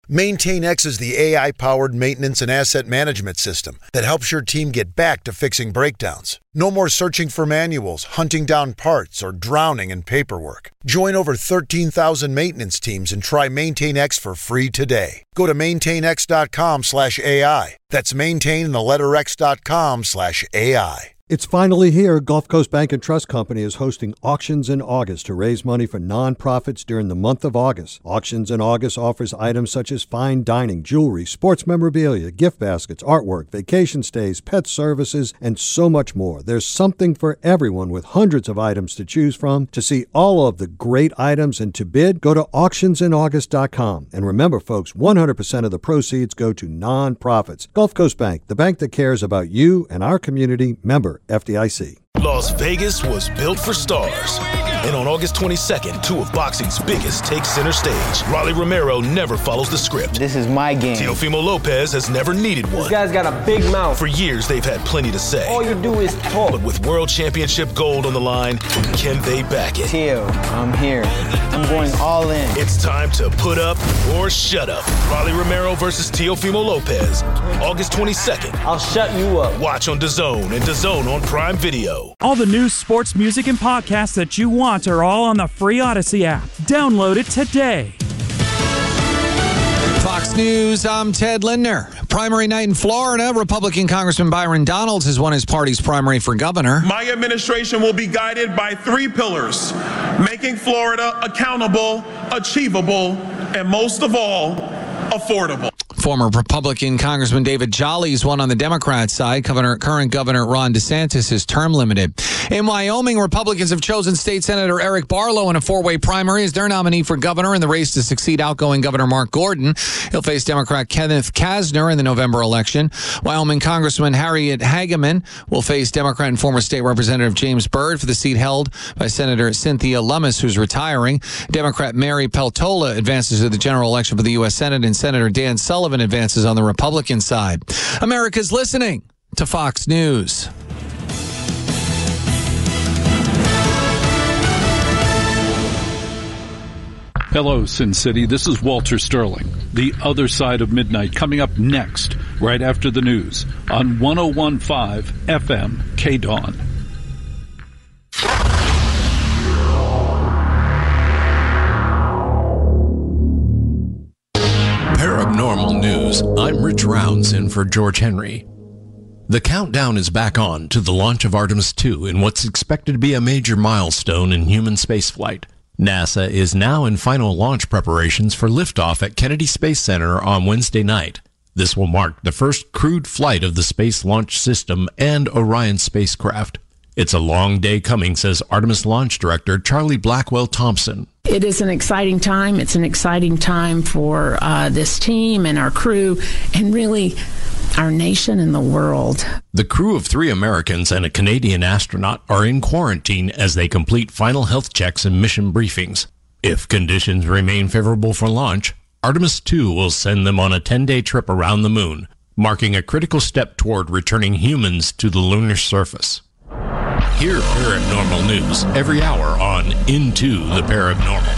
MaintainX is the AI-powered maintenance and asset management system that helps your team get back to fixing breakdowns. No more searching for manuals, hunting down parts, or drowning in paperwork. Join over 13,000 maintenance teams and try MaintainX for free today. Go to maintainx.com/AI. That's maintain and the letter x.com/AI. It's finally here. Gulf Coast Bank and Trust Company is hosting Auctions in August to raise money for nonprofits during the month of August. Auctions in August offers items such as fine dining, jewelry, sports memorabilia, gift baskets, artwork, vacation stays, pet services, and so much more. There's something for everyone with hundreds of items to choose from. To see all of the great items and to bid, go to auctionsinAugust.com. And remember, folks, 100% of the proceeds go to nonprofits. Gulf Coast Bank, the bank that cares about you and our community. Member FDIC. Las Vegas was built for stars. And on August 22nd, two of boxing's biggest take center stage. Rolly Romero never follows the script. This is my game. Teofimo Lopez has never needed one. This guy's got a big mouth. For years, they've had plenty to say. All you do is talk. But with World Championship gold on the line, can they back it? Teo, I'm here. I'm going all in. It's time to put up or shut up. Rolly Romero versus Teofimo Lopez. August 22nd. I'll shut you up. Watch on DAZN and DAZN on Prime Video. All the news, sports, music, and podcasts that you want are all on the free Odyssey app. Download it today. Fox News, I'm Ted Lindner. Primary night in Florida, Republican Congressman Byron Donalds has won his party's primary for governor. My administration will be guided by three pillars: making Florida accountable, achievable, and most of all, affordable. Former Republican Congressman David Jolly's won on the Democrat side. Current Governor Ron DeSantis is term limited. In Wyoming, Republicans have chosen State Senator Eric Barlow in a four-way primary as their nominee for governor in the race to succeed outgoing Governor Mark Gordon. He'll face Democrat Kenneth Kasner in the November election. Wyoming Congressman Harriet Hageman will face Democrat and former state representative James Byrd for the seat held by Senator Cynthia Lummis, who's retiring. Democrat Mary Peltola advances to the general election for the U.S. Senate, and Senator Dan Sullivan advances on the Republican side. America's listening to Fox News. Hello, Sin City. This is Walter Sterling. The Other Side of Midnight coming up next, right after the news on 101.5 FM KDAWN. Paranormal News. I'm Rich Rounds in for George Henry. The countdown is back on to the launch of Artemis II in what's expected to be a major milestone in human spaceflight. NASA is now in final launch preparations for liftoff at Kennedy Space Center on Wednesday night. This will mark the first crewed flight of the Space Launch System and Orion spacecraft. It's a long day coming, says Artemis Launch Director Charlie Blackwell Thompson. It is an exciting time. It's an exciting time for this team and our crew, and really our nation and the world. The crew of 3 Americans and a Canadian astronaut are in quarantine as they complete final health checks and mission briefings. If conditions remain favorable for launch, Artemis II will send them on a 10-day trip around the moon, marking a critical step toward returning humans to the lunar surface. Hear paranormal news every hour on Into the Paranormal.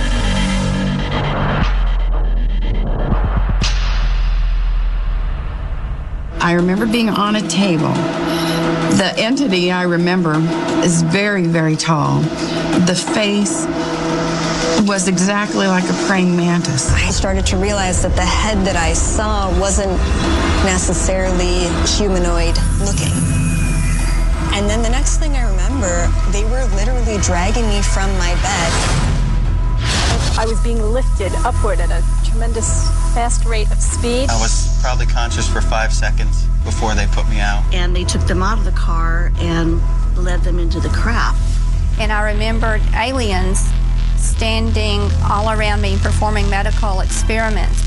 I remember being on a table. The entity I remember is very, very tall. The face was exactly like a praying mantis. I started to realize that the head that I saw wasn't necessarily humanoid looking. And then the next thing I remember, they were literally dragging me from my bed. I was being lifted upward at a tremendous fast rate of speed. I was probably conscious for 5 seconds before they put me out. And they took them out of the car and led them into the craft. And I remembered aliens standing all around me performing medical experiments.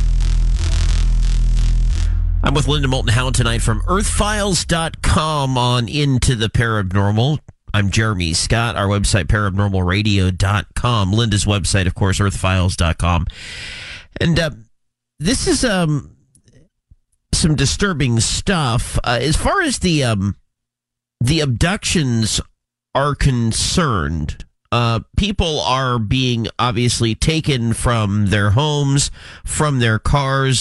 I'm with Linda Moulton Howe tonight from earthfiles.com on Into the Paranormal. I'm Jeremy Scott. Our website, paranormalradio.com. Linda's website, of course, earthfiles.com. And this is some disturbing stuff. As far as the abductions are concerned, people are being obviously taken from their homes, from their cars,